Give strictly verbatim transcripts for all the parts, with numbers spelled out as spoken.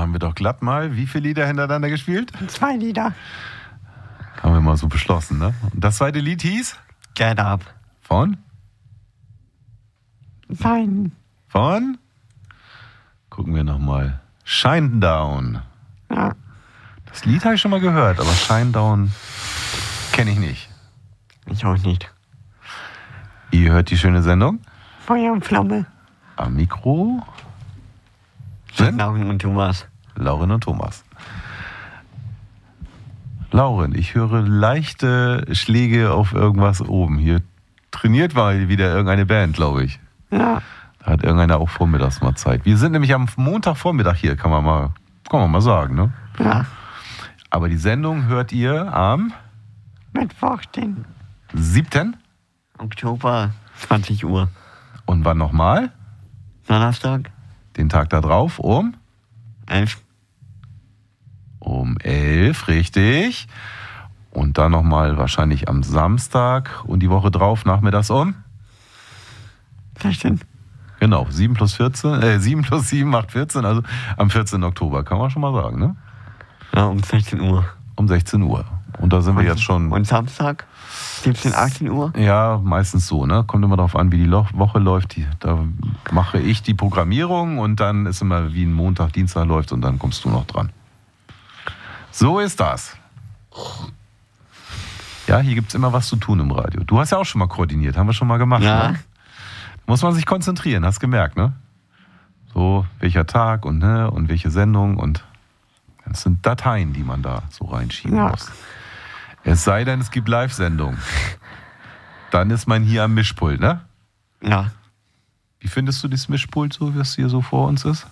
haben wir doch glatt mal wie viele Lieder hintereinander gespielt? Zwei Lieder. Haben wir mal so beschlossen, ne? Und das zweite Lied hieß? Get Up. Von? Sein. Von? Gucken wir nochmal. Shinedown. Ja. Das Lied habe ich schon mal gehört, aber Shinedown kenne ich nicht. Ich auch nicht. Ihr hört die schöne Sendung? Feuer und Flamme. Am Mikro sind Lauren und Thomas. Lauren und Thomas. Lauren, ich höre leichte Schläge auf irgendwas oben. Hier trainiert mal wieder irgendeine Band, glaube ich. Ja. Da hat irgendeiner auch vormittags mal Zeit. Wir sind nämlich am Montagvormittag hier, kann man mal, kann man mal sagen, ne? Ja. Aber die Sendung hört ihr am Mittwoch, den siebten Oktober, zwanzig Uhr. Und wann nochmal? Donnerstag, Den Tag da drauf um? elf. Um elf, richtig. Und dann nochmal wahrscheinlich am Samstag und die Woche drauf nachmittags um? sechzehn. Genau, sieben plus vierzehn, äh, sieben plus sieben macht vierzehn, also am vierzehnten Oktober, kann man schon mal sagen, ne? Ja, um sechzehn Uhr. Um sechzehn Uhr. Und da sind wir Und- jetzt schon... Und Samstag, siebzehn, achtzehn Uhr. Ja, meistens so, ne? Kommt immer darauf an, wie die Lo- Woche läuft. Die, da mache ich die Programmierung und dann ist immer wie ein Montag, Dienstag läuft und dann kommst du noch dran. So ist das. Ja, hier gibt es immer was zu tun im Radio. Du hast ja auch schon mal koordiniert, haben wir schon mal gemacht. Ja. Ne? Muss man sich konzentrieren, hast gemerkt, ne? So, welcher Tag und, ne, und welche Sendung und das sind Dateien, die man da so reinschieben Ja. muss. Es sei denn, es gibt Live-Sendungen. Dann ist man hier am Mischpult, ne? Ja. Wie findest du das Mischpult so, wie es hier so vor uns ist?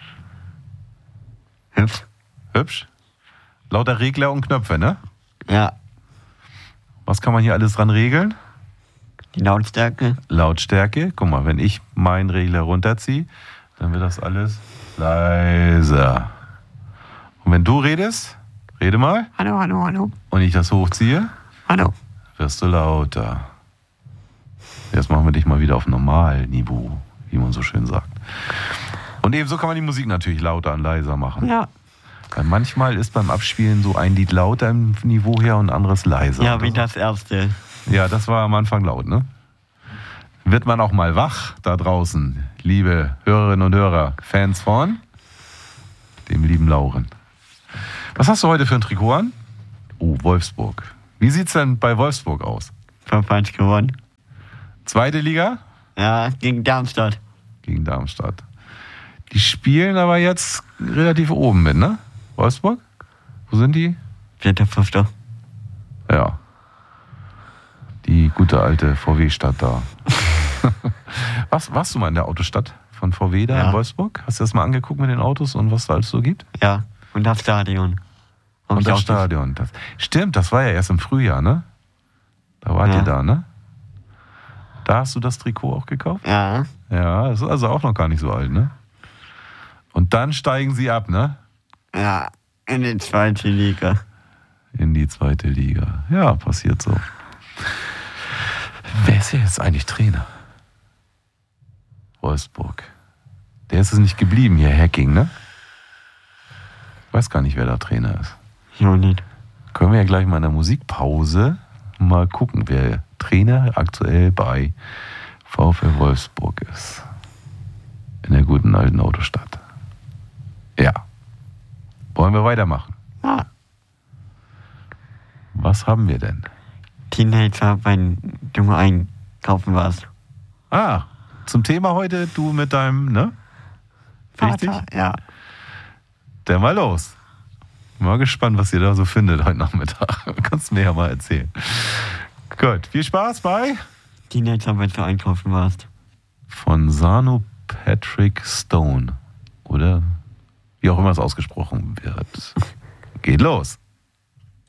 Hübsch. Hübsch? Lauter Regler und Knöpfe, ne? Ja. Was kann man hier alles dran regeln? Die Lautstärke. Lautstärke. Guck mal, wenn ich meinen Regler runterziehe, dann wird das alles leiser. Und wenn du redest, rede mal, Hallo, hallo, hallo. und ich das hochziehe, Hallo. wirst du lauter. Jetzt machen wir dich mal wieder auf Normalniveau, wie man so schön sagt. Und ebenso kann man die Musik natürlich lauter und leiser machen. Ja. Weil manchmal ist beim Abspielen so ein Lied lauter im Niveau her und ein anderes leiser. Ja, oder wie so. das erste. Ja, das war am Anfang laut, ne? Wird man auch mal wach da draußen, liebe Hörerinnen und Hörer, Fans von dem lieben Lauren. Was hast du heute für ein Trikot an? Oh, Wolfsburg. Wie sieht's denn bei Wolfsburg aus? fünf eins gewonnen. Zweite Liga Ja, gegen Darmstadt. gegen Darmstadt. Die spielen aber jetzt relativ oben mit, ne? Wolfsburg? Wo sind die? Vierter, fünfter. Ja. Die gute alte V W-Stadt da. was, warst du mal in der Autostadt von V W da Ja. in Wolfsburg? Hast du das mal angeguckt mit den Autos und was da alles so gibt? Ja. Und das Stadion. Hab Und ich das auch Stadion. Das, stimmt, das war ja erst im Frühjahr, ne? Da wart Ja. ihr da, ne? Da hast du das Trikot auch gekauft? Ja. Ja, das ist also auch noch gar nicht so alt, ne? Und dann steigen sie ab, ne? Ja. In die zweite Liga. In die zweite Liga. Ja, passiert so. Wer ist hier jetzt eigentlich Trainer? Wolfsburg. Der ist es nicht geblieben hier, Hacking, ne? Ich weiß gar nicht, wer da Trainer ist. Ich auch nicht. Können wir ja gleich mal in der Musikpause mal gucken, wer Trainer aktuell bei VfL Wolfsburg ist. In der guten alten Autostadt. Ja. Wollen wir weitermachen? Ja. Was haben wir denn? Teenager, wenn du mal einkaufen warst. Ah, zum Thema heute, du mit deinem, ne? Richtig? Vater, ja. Dann mal los. Mal gespannt, was ihr da so findet heute Nachmittag. Kannst du mir ja mal erzählen. Gut, viel Spaß bei Teenager, wenn du einkaufen warst. von Sano Patrick Stone. Oder wie auch immer es ausgesprochen wird. Geht los.